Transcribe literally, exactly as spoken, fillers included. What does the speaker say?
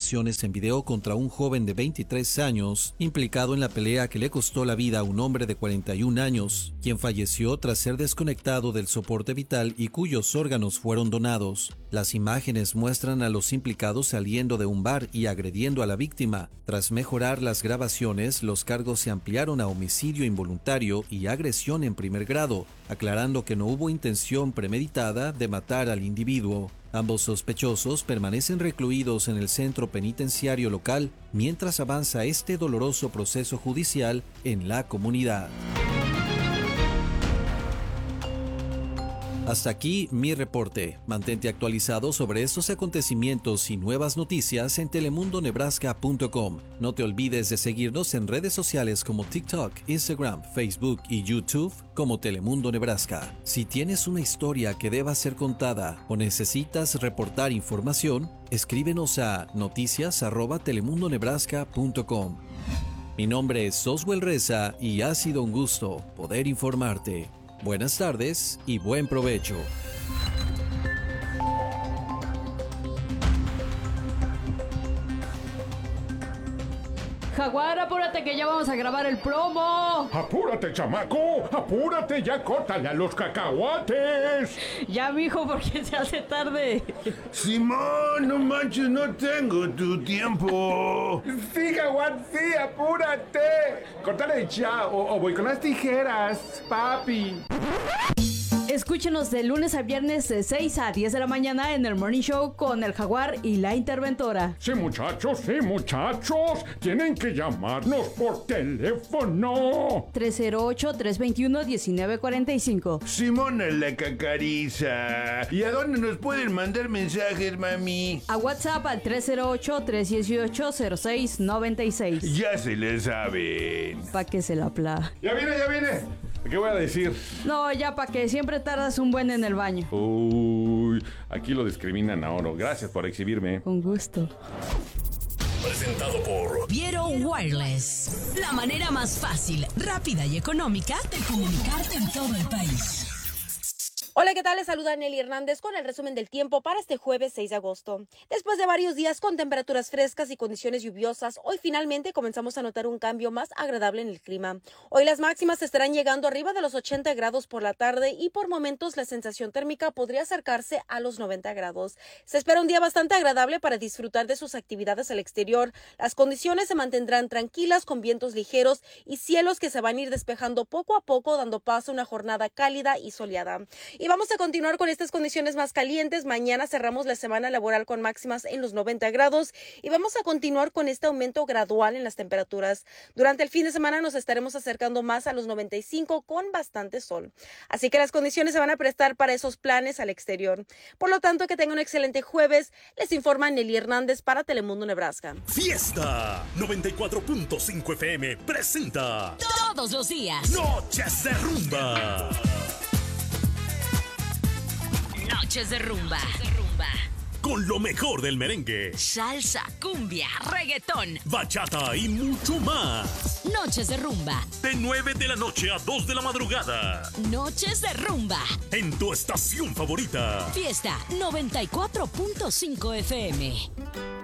grabaciones en video contra un joven de veintitrés años, implicado en la pelea que le costó la vida a un hombre de cuarenta y un años, quien falleció tras ser desconectado del soporte vital y cuyos órganos fueron donados. Las imágenes muestran a los implicados saliendo de un bar y agrediendo a la víctima. Tras mejorar las grabaciones, los cargos se ampliaron a homicidio involuntario y agresión en primer grado, aclarando que no hubo intención premeditada de matar al individuo. Ambos sospechosos permanecen recluidos en el centro penitenciario local mientras avanza este doloroso proceso judicial en la comunidad. Hasta aquí mi reporte. Mantente actualizado sobre estos acontecimientos y nuevas noticias en telemundo nebraska punto com. No te olvides de seguirnos en redes sociales como TikTok, Instagram, Facebook y YouTube como Telemundo Nebraska. Si tienes una historia que deba ser contada o necesitas reportar información, escríbenos a noticias arroba telemundo nebraska punto com. Mi nombre es Oswell Reza y ha sido un gusto poder informarte. Buenas tardes y buen provecho. Jaguar, apúrate que ya vamos a grabar el promo. ¡Apúrate, chamaco! ¡Apúrate! ¡Ya córtale a los cacahuates! Ya, mijo, porque se hace tarde. Simón, no manches, no tengo tu tiempo. Sí, Jaguar, sí, apúrate. Córtale ya, o, o voy con las tijeras, papi. Escúchenos de lunes a viernes de seis a diez de la mañana en el Morning Show con el Jaguar y la Interventora. Sí, muchachos, sí, muchachos. Tienen que llamarnos por teléfono. tres cero ocho, tres dos uno, uno nueve cuatro cinco. Simona la cacariza. ¿Y a dónde nos pueden mandar mensajes, mami? A WhatsApp al tres cero ocho, tres uno ocho, cero seis nueve seis. Ya se le saben. Pa' que se la pla. Ya viene, ya viene. ¿Qué voy a decir? No, ya pa' que siempre tardas un buen en el baño. Uy, aquí lo discriminan a oro. Gracias por exhibirme. Con gusto. Presentado por Viero Wireless. La manera más fácil, rápida y económica de comunicarte en todo el país. Hola, ¿qué tal? Les saluda Nelly Hernández con el resumen del tiempo para este jueves seis de agosto. Después de varios días con temperaturas frescas y condiciones lluviosas, hoy finalmente comenzamos a notar un cambio más agradable en el clima. Hoy las máximas estarán llegando arriba de los ochenta grados por la tarde y por momentos la sensación térmica podría acercarse a los noventa grados. Se espera un día bastante agradable para disfrutar de sus actividades al exterior. Las condiciones se mantendrán tranquilas con vientos ligeros y cielos que se van a ir despejando poco a poco, dando paso a una jornada cálida y soleada. Y vamos a continuar con estas condiciones más calientes. Mañana cerramos la semana laboral con máximas en los noventa grados y vamos a continuar con este aumento gradual en las temperaturas. Durante el fin de semana nos estaremos acercando más a los noventa y cinco con bastante sol. Así que las condiciones se van a prestar para esos planes al exterior. Por lo tanto, que tengan un excelente jueves. Les informa Nelly Hernández para Telemundo Nebraska. Fiesta noventa y cuatro punto cinco F M presenta Todos los días Noches de Rumba. Noches de rumba. Con lo mejor del merengue, Salsa, cumbia, reggaetón, bachata y mucho más. Noches de rumba. De nueve de la noche a dos de la madrugada. Noches de rumba. En tu estación favorita. Fiesta noventa y cuatro punto cinco F M.